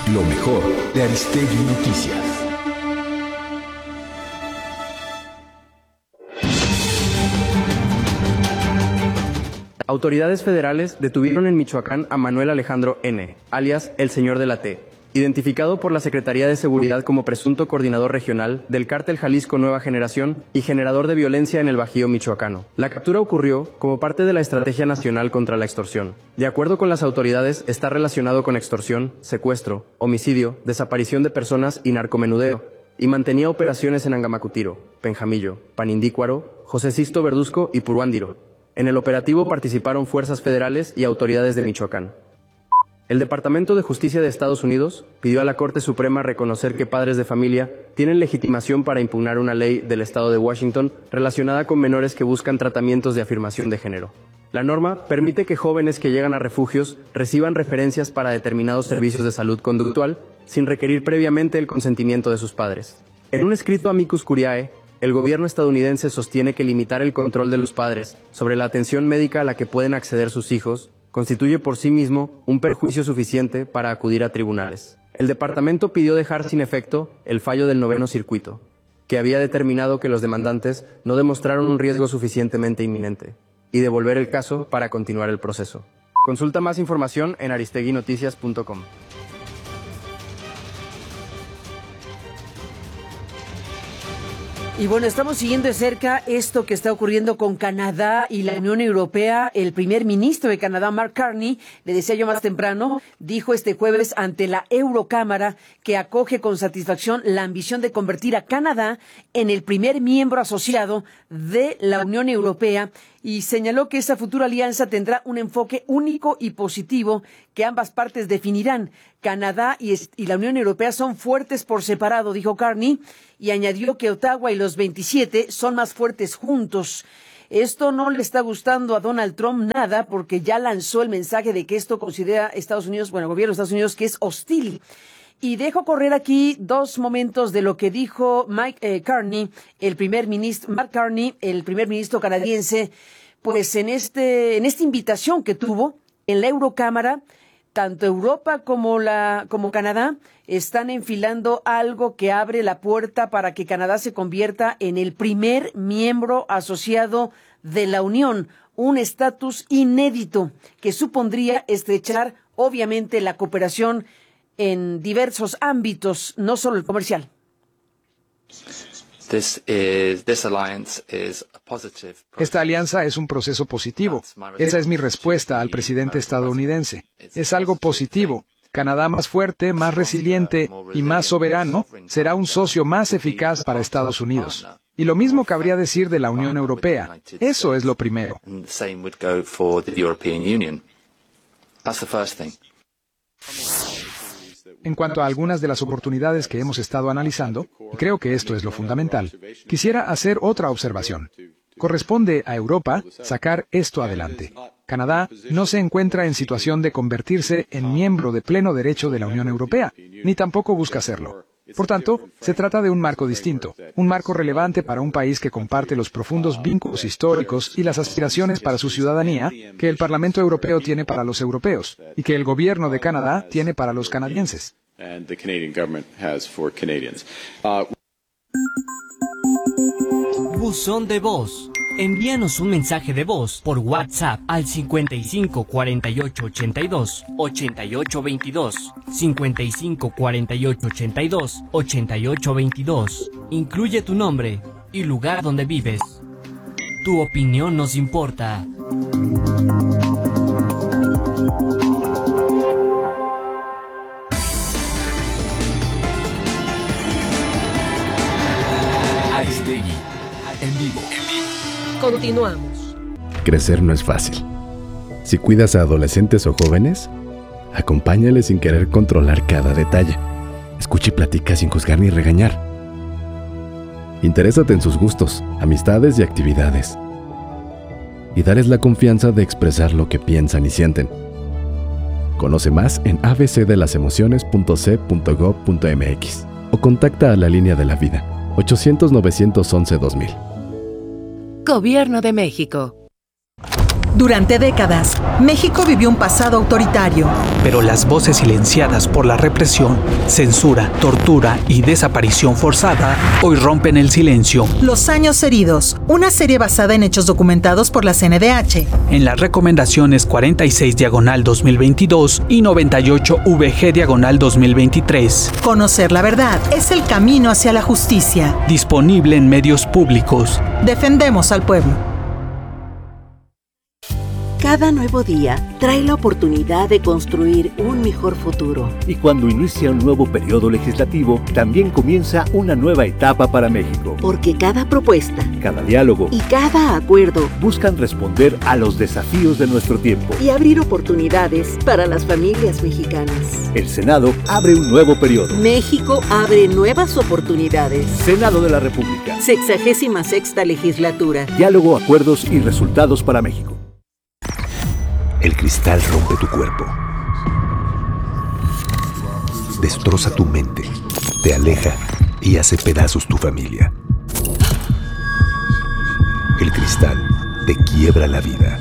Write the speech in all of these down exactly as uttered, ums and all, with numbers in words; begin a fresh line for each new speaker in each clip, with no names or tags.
Lo mejor de Aristegui Noticias.
Autoridades federales detuvieron en Michoacán a Manuel Alejandro N., alias El Señor de la T., identificado por la Secretaría de Seguridad como presunto coordinador regional del Cártel Jalisco Nueva Generación y generador de violencia en el Bajío michoacano. La captura ocurrió como parte de la Estrategia Nacional contra la Extorsión. De acuerdo con las autoridades, está relacionado con extorsión, secuestro, homicidio, desaparición de personas y narcomenudeo, y mantenía operaciones en Angamacutiro, Penjamillo, Panindícuaro, José Sisto Verduzco y Puruándiro. En el operativo participaron fuerzas federales y autoridades de Michoacán. El Departamento de Justicia de Estados Unidos pidió a la Corte Suprema reconocer que padres de familia tienen legitimación para impugnar una ley del estado de Washington relacionada con menores que buscan tratamientos de afirmación de género. La norma permite que jóvenes que llegan a refugios reciban referencias para determinados servicios de salud conductual sin requerir previamente el consentimiento de sus padres. En un escrito amicus curiae, el gobierno estadounidense sostiene que limitar el control de los padres sobre la atención médica a la que pueden acceder sus hijos constituye por sí mismo un perjuicio suficiente para acudir a tribunales. El departamento pidió dejar sin efecto el fallo del noveno circuito, que había determinado que los demandantes no demostraron un riesgo suficientemente inminente, y devolver el caso para continuar el proceso. Consulta más información en aristegui noticias punto com.
Y bueno, estamos siguiendo de cerca esto que está ocurriendo con Canadá y la Unión Europea. El primer ministro de Canadá, Mark Carney, le decía yo más temprano, dijo este jueves ante la Eurocámara que acoge con satisfacción la ambición de convertir a Canadá en el primer miembro asociado de la Unión Europea y señaló que esa futura alianza tendrá un enfoque único y positivo que ambas partes definirán. Canadá y, y la Unión Europea son fuertes por separado, dijo Carney, y añadió que Ottawa y los veintisiete son más fuertes juntos. Esto no le está gustando a Donald Trump nada porque ya lanzó el mensaje de que esto considera Estados Unidos, bueno, el gobierno de Estados Unidos que es hostil. Y dejo correr aquí dos momentos de lo que dijo Mike eh, Carney, el primer ministro, Mark Carney, el primer ministro canadiense, pues en este, en esta invitación que tuvo en la Eurocámara, tanto Europa como la, como Canadá están enfilando algo que abre la puerta para que Canadá se convierta en el primer miembro asociado de la Unión, un estatus inédito que supondría estrechar, obviamente, la cooperación en diversos ámbitos, no solo el comercial.
This is, this alliance is a positive process.
Esta alianza es un proceso positivo. Esa es mi respuesta al presidente estadounidense. Es algo positivo. Canadá más fuerte, más resiliente y más soberano será un socio más eficaz para Estados Unidos. Y lo mismo cabría decir de la Unión Europea. Eso es lo primero.
And the same would go for the European Union. That's the first thing.
En cuanto a algunas de las oportunidades que hemos estado analizando, y creo que esto es lo fundamental, quisiera hacer otra observación. Corresponde a Europa sacar esto adelante. Canadá no se encuentra en situación de convertirse en miembro de pleno derecho de la Unión Europea, ni tampoco busca hacerlo. Por tanto, se trata de un marco distinto, un marco relevante para un país que comparte los profundos vínculos históricos y las aspiraciones para su ciudadanía que el Parlamento Europeo tiene para los europeos y que el gobierno de Canadá tiene para los canadienses.
Buzón de voz. Envíanos un mensaje de voz por WhatsApp al cincuenta y cinco cuarenta y ocho ochenta y dos ochenta y ocho veintidós, cincuenta y cinco cuarenta y ocho ochenta y dos ochenta y ocho veintidós. Incluye tu nombre y lugar donde vives. Tu opinión nos importa.
Aristegui, en vivo.
Continuamos.
Crecer no es fácil. Si cuidas a adolescentes o jóvenes, acompáñales sin querer controlar cada detalle. Escucha y platica sin juzgar ni regañar. Interésate en sus gustos, amistades y actividades. Y dales la confianza de expresar lo que piensan y sienten. Conoce más en a b c de las emociones punto c punto gob punto m x o contacta a la línea de la vida ochocientos, novecientos once, dos mil.
Gobierno de México. Durante décadas, México vivió un pasado autoritario.
Pero las voces silenciadas por la represión, censura, tortura y desaparición forzada hoy rompen el silencio.
Los años heridos, una serie basada en hechos documentados por la C N D H.
En las recomendaciones cuarenta y seis diagonal dos mil veintidós y noventa y ocho V G diagonal dos mil veintitrés.
Conocer la verdad es el camino hacia la justicia.
Disponible en medios públicos.
Defendemos al pueblo.
Cada nuevo día trae la oportunidad de construir un mejor futuro.
Y cuando inicia un nuevo periodo legislativo, también comienza una nueva etapa para México.
Porque cada propuesta,
cada diálogo
y cada acuerdo
buscan responder a los desafíos de nuestro tiempo
y abrir oportunidades para las familias mexicanas.
El Senado abre un nuevo periodo.
México abre nuevas oportunidades.
Senado de la República.
Sexagésima sexta legislatura.
Diálogo, acuerdos y resultados para México.
El cristal rompe tu cuerpo, destroza tu mente, te aleja y hace pedazos tu familia. El cristal te quiebra la vida.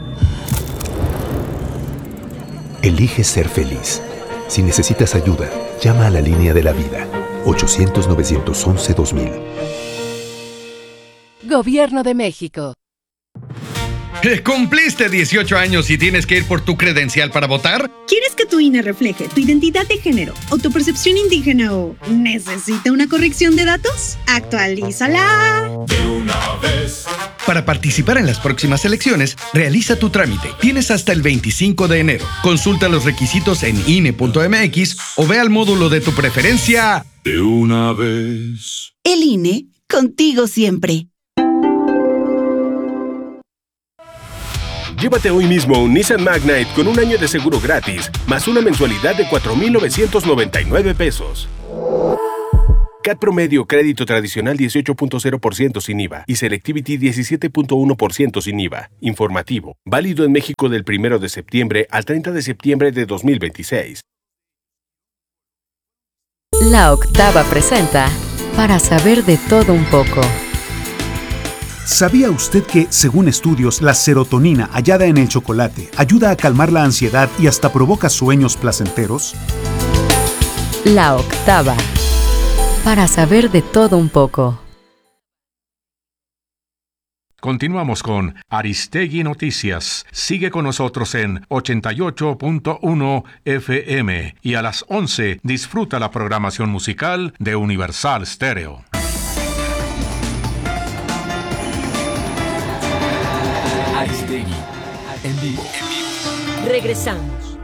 Elige ser feliz. Si necesitas ayuda, llama a la línea de la vida, ochocientos, novecientos once, dos mil.
Gobierno de México.
¿Cumpliste dieciocho años y tienes que ir por tu credencial para votar?
¿Quieres que tu I N E refleje tu identidad de género, autopercepción indígena o necesita una corrección de datos? ¡Actualízala!
De una vez. Para participar en las próximas elecciones, realiza tu trámite. Tienes hasta el veinticinco de enero. Consulta los requisitos en I N E punto M X o ve al módulo de tu preferencia.
De una vez.
El I N E, contigo siempre.
Llévate hoy mismo un Nissan Magnite con un año de seguro gratis, más una mensualidad de cuatro mil novecientos noventa y nueve pesos. C A T promedio crédito tradicional dieciocho punto cero por ciento sin I V A y Selectivity diecisiete punto uno por ciento sin I V A. Informativo. Válido en México del primero de septiembre al treinta de septiembre de dos mil veintiséis.
La Octava presenta Para saber de todo un poco.
¿Sabía usted que, según estudios, la serotonina hallada en el chocolate ayuda a calmar la ansiedad y hasta provoca sueños placenteros?
La Octava. Para saber de todo un poco.
Continuamos con Aristegui Noticias. Sigue con nosotros en ochenta y ocho punto uno F M y a las once disfruta la programación musical de Universal Stereo.
Aristegui, en vivo.
Regresamos.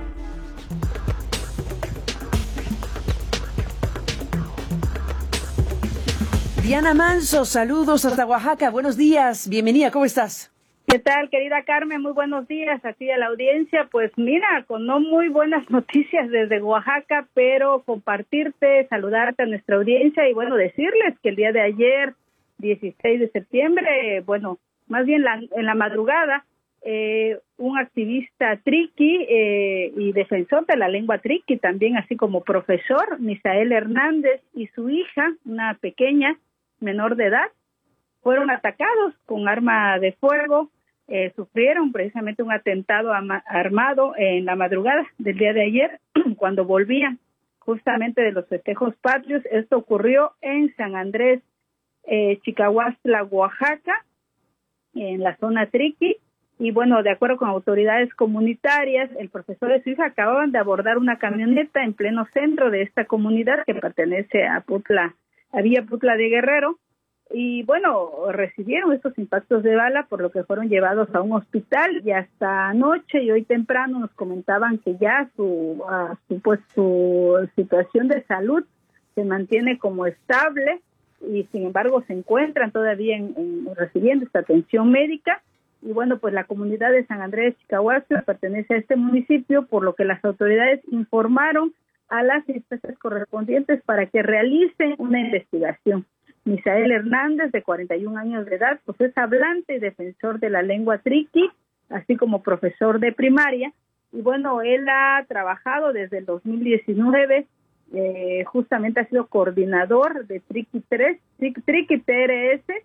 Diana Manso, saludos hasta Oaxaca. Buenos días, bienvenida, ¿cómo estás?
¿Qué tal, querida Carmen? Muy buenos días aquí a la audiencia. Pues mira, con no muy buenas noticias desde Oaxaca, pero compartirte, saludarte a nuestra audiencia y bueno, decirles que el día de ayer, dieciséis de septiembre, bueno, más bien la, en la madrugada, eh, un activista triqui eh, y defensor de la lengua triqui, también así como profesor, Misael Hernández, y su hija, una pequeña, menor de edad, fueron atacados con arma de fuego, eh, sufrieron precisamente un atentado ama- armado en la madrugada del día de ayer, cuando volvían justamente de los festejos patrios. Esto ocurrió en San Andrés, eh, Chicahuastla, Oaxaca, en la zona triqui, y bueno, de acuerdo con autoridades comunitarias, el profesor y su hija acababan de abordar una camioneta en pleno centro de esta comunidad que pertenece a Putla, a Villa Putla de Guerrero, y bueno, recibieron estos impactos de bala, por lo que fueron llevados a un hospital, y hasta anoche y hoy temprano nos comentaban que ya su, uh, su, pues, su situación de salud se mantiene como estable, y sin embargo se encuentran todavía en, en, recibiendo esta atención médica. Y bueno, pues la comunidad de San Andrés Chicahuastla pertenece a este municipio, por lo que las autoridades informaron a las instancias correspondientes para que realicen una investigación. Misael Hernández, de cuarenta y un años de edad, pues es hablante y defensor de la lengua triqui, así como profesor de primaria. Y bueno, él ha trabajado desde el dos mil diecinueve, eh, justamente ha sido coordinador de Triqui tres, Triqui T R S,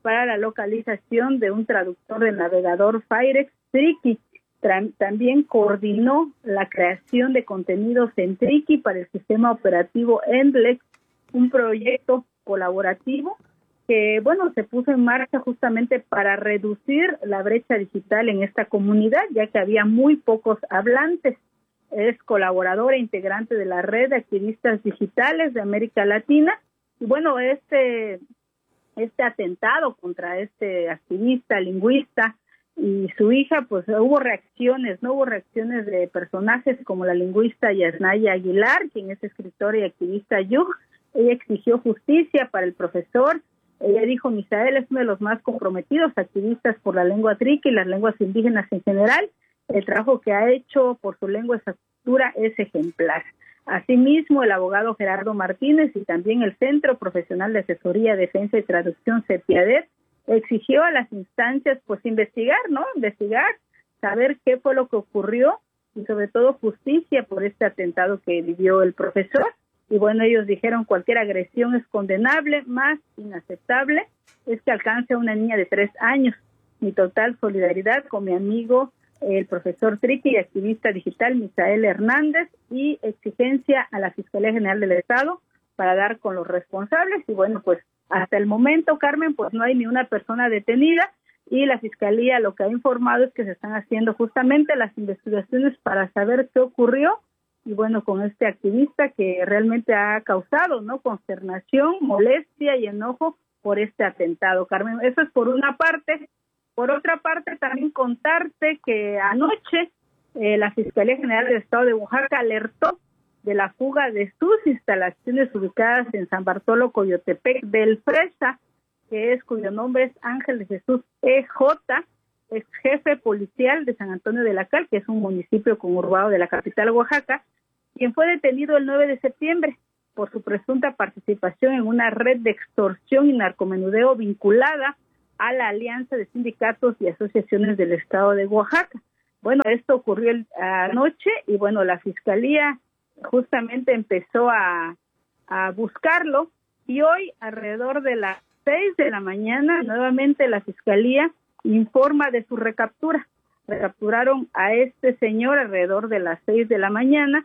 para la localización de un traductor del navegador Firex Tricky. Tra- también coordinó la creación de contenidos en Tricky para el sistema operativo Endlex, un proyecto colaborativo que, bueno, se puso en marcha justamente para reducir la brecha digital en esta comunidad, ya que había muy pocos hablantes. Es colaborador e integrante de la red de activistas digitales de América Latina. Y bueno, este, este atentado contra este activista, lingüista y su hija, pues hubo reacciones, no hubo reacciones de personajes como la lingüista Yasnaya Aguilar, quien es escritora y activista Yug. Ella exigió justicia para el profesor. Ella dijo, Misael es uno de los más comprometidos activistas por la lengua triqui y las lenguas indígenas en general. El trabajo que ha hecho por su lengua y cultura es ejemplar. Asimismo, el abogado Gerardo Martínez y también el Centro Profesional de Asesoría, Defensa y Traducción, CEPIADET, exigió a las instancias pues investigar, ¿no? Investigar, saber qué fue lo que ocurrió y sobre todo justicia por este atentado que vivió el profesor. Y bueno, ellos dijeron cualquier agresión es condenable, más inaceptable es que alcance a una niña de tres años. Mi total solidaridad con mi amigo, el profesor Triqui y activista digital Misael Hernández, y exigencia a la Fiscalía General del Estado para dar con los responsables. Y bueno, pues hasta el momento, Carmen, pues no hay ni una persona detenida y la Fiscalía lo que ha informado es que se están haciendo justamente las investigaciones para saber qué ocurrió. Y bueno, con este activista que realmente ha causado, ¿no?, consternación, molestia y enojo por este atentado, Carmen. Eso es por una parte. Por otra parte, también contarte que anoche eh, la Fiscalía General del Estado de Oaxaca alertó de la fuga de sus instalaciones ubicadas en San Bartolo, Coyotepec, del Fresa, que es cuyo nombre es Ángel de Jesús E J, es jefe policial de San Antonio de la Cal, que es un municipio conurbado de la capital Oaxaca, quien fue detenido el nueve de septiembre por su presunta participación en una red de extorsión y narcomenudeo vinculada a la Alianza de Sindicatos y Asociaciones del Estado de Oaxaca. Bueno, esto ocurrió el, anoche y bueno, la Fiscalía justamente empezó a, a buscarlo y hoy alrededor de las seis de la mañana nuevamente la Fiscalía informa de su recaptura. Recapturaron a este señor alrededor de las seis de la mañana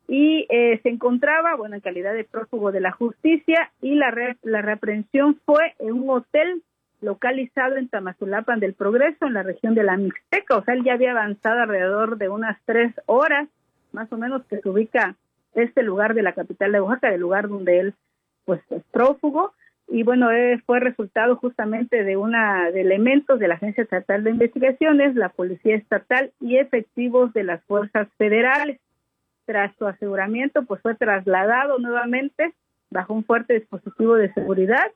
y eh, se encontraba, bueno, en calidad de prófugo de la justicia, y la, re, la reaprehensión fue en un hotel localizado en Tamazulapan del Progreso, en la región de la Mixteca. O sea, él ya había avanzado alrededor de unas tres horas, más o menos, que se ubica este lugar de la capital de Oaxaca, el lugar donde él pues es prófugo. Y bueno, eh, fue resultado justamente de una de elementos de la Agencia Estatal de Investigaciones, la Policía Estatal y efectivos de las fuerzas federales. Tras su aseguramiento, pues fue trasladado nuevamente bajo un fuerte dispositivo de seguridad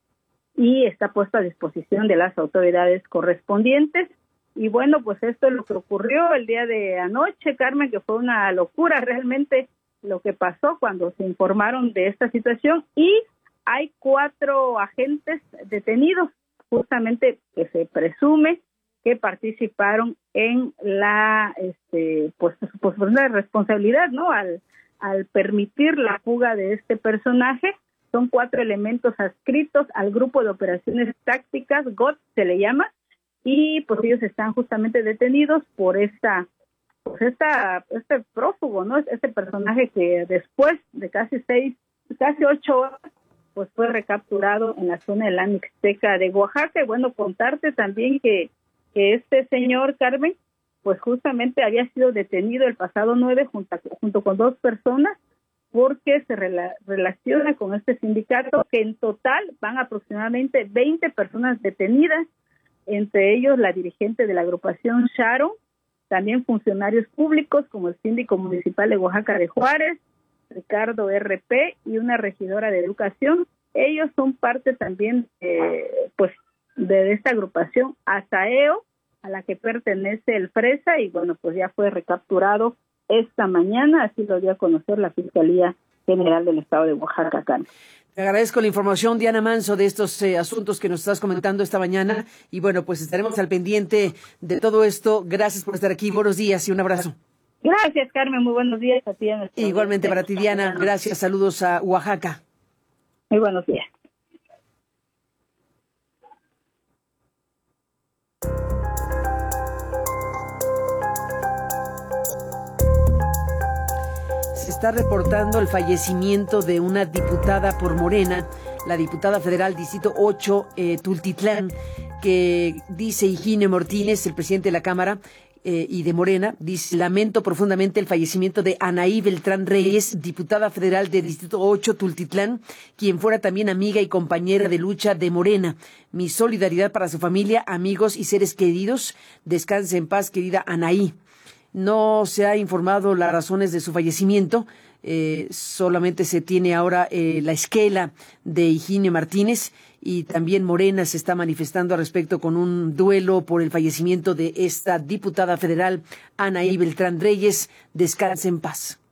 y está puesto a disposición de las autoridades correspondientes. Y bueno, pues esto es lo que ocurrió el día de anoche, Carmen, que fue una locura realmente lo que pasó cuando se informaron de esta situación, y hay cuatro agentes detenidos, justamente que se presume que participaron en la este pues, pues la responsabilidad, ¿no?, al al permitir la fuga de este personaje. Son cuatro elementos adscritos al grupo de operaciones tácticas, G O T se le llama, y pues ellos están justamente detenidos por esta pues esta este prófugo, ¿no?, este personaje que después de casi seis, casi ocho horas pues fue recapturado en la zona de la Mixteca de Oaxaca. Y bueno, contarte también que que este señor, Carmen, pues justamente había sido detenido el pasado nueve junto, junto con dos personas porque se rela, relaciona con este sindicato, que en total van aproximadamente veinte personas detenidas, entre ellos la dirigente de la agrupación Sharon, también funcionarios públicos como el síndico municipal de Oaxaca de Juárez, Ricardo R P, y una regidora de educación. Ellos son parte también eh, pues de esta agrupación Asaeo, a la que pertenece el Fresa, y bueno, pues ya fue recapturado esta mañana, así lo dio a conocer la Fiscalía General del Estado de Oaxaca, Carmen.
Te agradezco la información, Diana Manso, de estos eh, asuntos que nos estás comentando esta mañana, y bueno, pues estaremos al pendiente de todo esto. Gracias por estar aquí, buenos días y un abrazo.
Gracias, Carmen, muy buenos días a ti. A
Igualmente para ti, Diana, gracias, saludos a Oaxaca.
Muy buenos días.
está reportando el fallecimiento de una diputada por Morena, la diputada federal Distrito ocho, eh, Tultitlán, que dice Higinio Martínez, el presidente de la Cámara, Eh, y de Morena, dice: lamento profundamente el fallecimiento de Anaí Beltrán Reyes, diputada federal de Distrito ocho, Tultitlán, quien fuera también amiga y compañera de lucha de Morena. Mi solidaridad para su familia, amigos y seres queridos. Descanse en paz, querida Anaí. No se ha informado las razones de su fallecimiento. Eh, solamente se tiene ahora eh, la esquela de Higinio Martínez, y también Morena se está manifestando al respecto con un duelo por el fallecimiento de esta diputada federal, Anaí Beltrán Reyes. Descanse en paz.